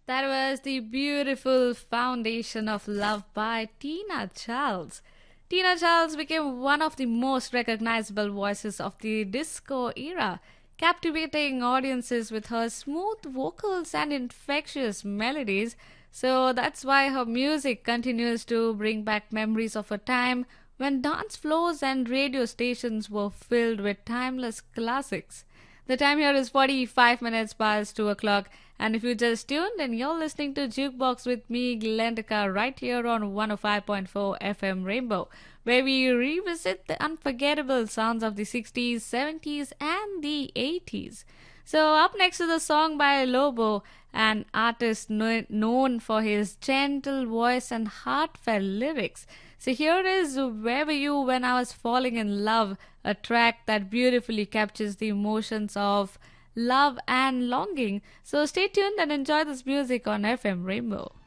That was the beautiful Foundation of Love by Tina Charles. Tina Charles became one of the most recognizable voices of the disco era, captivating audiences with her smooth vocals and infectious melodies. So that's why her music continues to bring back memories of a time when dance floors and radio stations were filled with timeless classics. The time here is 45 minutes past 2 o'clock, and if you just tuned in, you're listening to Jukebox with me, Glendica, right here on 105.4 FM Rainbow, where we revisit the unforgettable sounds of the 60s, 70s, and the 80s. So, up next is a song by Lobo, an artist known for his gentle voice and heartfelt lyrics. So, here is Where Were You When I Was Falling in Love, a track that beautifully captures the emotions of love and longing. So, stay tuned and enjoy this music on FM Rainbow.